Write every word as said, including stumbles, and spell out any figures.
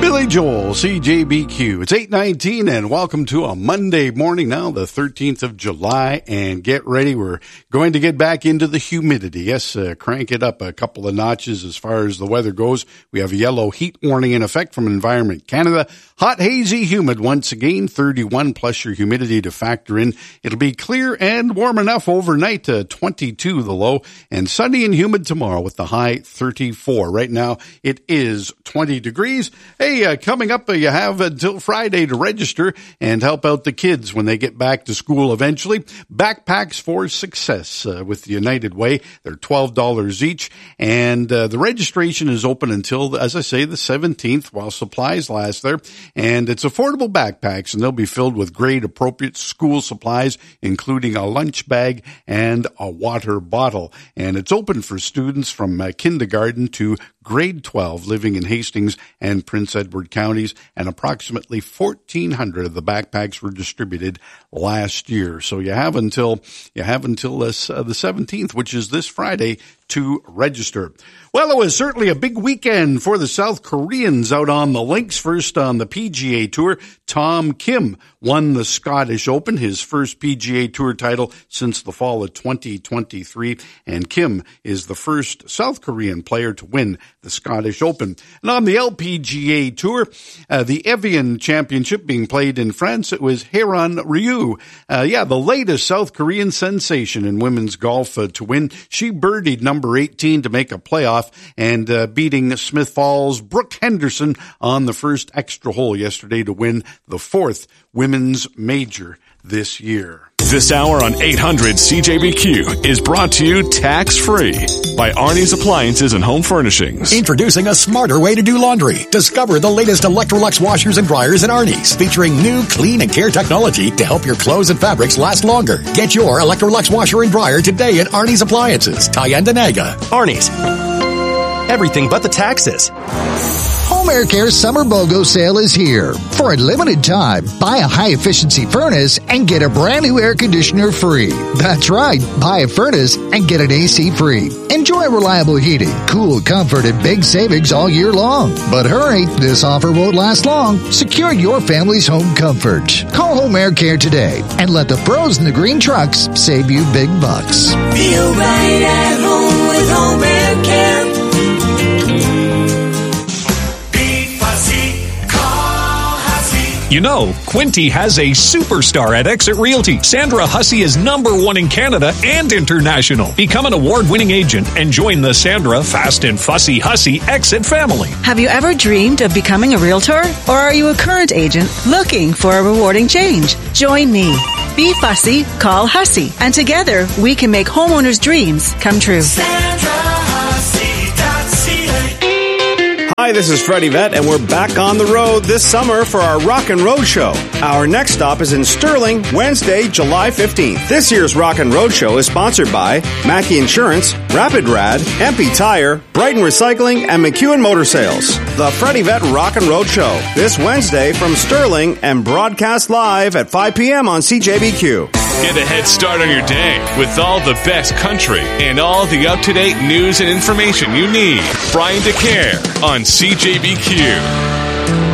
Billy Joel, C J B Q. It's eight nineteen and welcome to a Monday morning now, the thirteenth of July. And get ready, we're going to get back into the humidity. Yes, uh, crank it up a couple of notches as far as the weather goes. We have a yellow heat warning in effect from Environment Canada. Hot, hazy, humid once again, thirty-one plus your humidity to factor in. It'll be clear and warm enough overnight, uh, twenty-two the low, and sunny and humid tomorrow with the high thirty-four. Right now it is twenty degrees. Hey, uh, coming up, uh, you have until Friday to register and help out the kids when they get back to school eventually. Backpacks for Success uh, with United Way. They're twelve dollars each, and uh, the registration is open until, as I say, the seventeenth while supplies last there. And it's affordable backpacks, and they'll be filled with grade-appropriate school supplies, including a lunch bag and a water bottle. And it's open for students from uh, kindergarten to grade twelve living in Hastings and Prince Edward counties, and approximately fourteen hundred of the backpacks were distributed last year. So you have until you have until this, uh, the seventeenth, which is this Friday, to register. Well, it was certainly a big weekend for the South Koreans out on the links. First on the P G A Tour, Tom Kim won the Scottish Open, his first P G A Tour title since the fall of twenty twenty-three, and Kim is the first South Korean player to win the Scottish Open. And on the L P G A Tour, uh, the Evian Championship being played in France, it was Haeran Ryu. Uh, yeah, the latest South Korean sensation in women's golf uh, to win. She birdied number eighteen to make a playoff and uh, beating Smith Falls' Brooke Henderson on the first extra hole yesterday to win the fourth women's major this year. This hour on eight hundred C J B Q is brought to you tax-free by Arnie's Appliances and Home Furnishings. Introducing a smarter way to do laundry. Discover the latest Electrolux washers and dryers at Arnie's, featuring new clean and care technology to help your clothes and fabrics last longer. Get your Electrolux washer and dryer today at Arnie's Appliances, Tyendinaga. Arnie's. Everything but the taxes. Home Air Care Summer BOGO sale is here. For a limited time, buy a high-efficiency furnace and get a brand new air conditioner free. That's right, buy a furnace and get an A C free. Enjoy reliable heating, cool comfort, and big savings all year long. But hurry, this offer won't last long. Secure your family's home comfort. Call Home Air Care today and let the pros in the green trucks save you big bucks. Feel right at home with Home Air Care. You know, Quinty has a superstar at Exit Realty. Sandra Hussey is number one in Canada and international. Become an award-winning agent and join the Sandra Fast and Fussy Hussey Exit family. Have you ever dreamed of becoming a realtor? Or are you a current agent looking for a rewarding change? Join me. Be fussy, call Hussey, and together we can make homeowners' dreams come true. Sandra Hussey dot C A. Hi, this is Freddie Vett, and we're back on the road this summer for our Rock and Road Show. Our next stop is in Sterling, Wednesday, July fifteenth. This year's Rock and Road Show is sponsored by Mackey Insurance, Rapid Rad, M P Tire, Brighton Recycling, and McEwen Motor Sales. The Freddie Vett Rock and Road Show, this Wednesday from Sterling and broadcast live at five p.m. on C J B Q. Get a head start on your day with all the best country and all the up-to-date news and information you need. Brian DeCare on C J B Q.